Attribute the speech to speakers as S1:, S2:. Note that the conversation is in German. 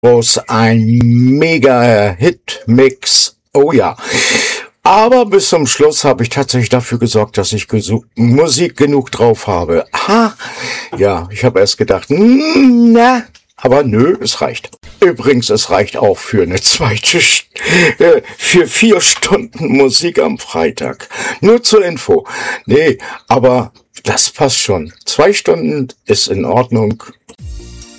S1: Aus ein Mega-Hit-Mix. Oh ja. Aber bis zum Schluss habe ich tatsächlich dafür gesorgt, dass ich Musik genug drauf habe. Aha. Ja, ich habe erst gedacht, na, aber nö, es reicht. Übrigens, es reicht auch für eine für 4 Stunden Musik am Freitag. Nur zur Info. Nee, aber das passt schon. 2 Stunden ist in Ordnung.